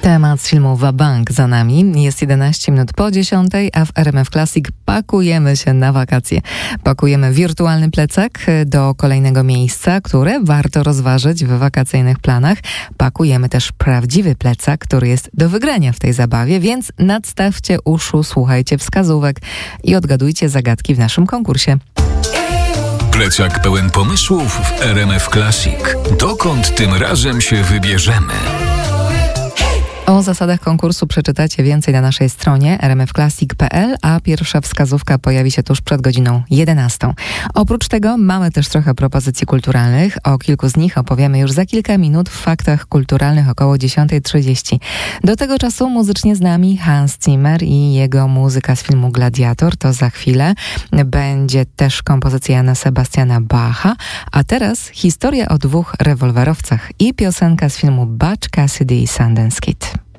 Temat z filmu Wabank za nami. Jest 11 minut po 10, a w RMF Classic pakujemy się na wakacje. Pakujemy wirtualny plecak do kolejnego miejsca, które warto rozważyć w wakacyjnych planach. Pakujemy też prawdziwy plecak, który jest do wygrania w tej zabawie, więc nadstawcie uszu, słuchajcie wskazówek i odgadujcie zagadki w naszym konkursie. Plecak pełen pomysłów w RMF Classic. Dokąd tym razem się wybierzemy? O zasadach konkursu przeczytacie więcej na naszej stronie rmfclassic.pl, a pierwsza wskazówka pojawi się tuż przed godziną 11. Oprócz tego mamy też trochę propozycji kulturalnych. O kilku z nich opowiemy już za kilka minut w Faktach Kulturalnych około 10:30. Do tego czasu muzycznie z nami Hans Zimmer i jego muzyka z filmu Gladiator. To za chwilę. Będzie też kompozycja Jana Sebastiana Bacha. A teraz historia o dwóch rewolwerowcach i piosenka z filmu Butch Cassidy i Sundance Kid.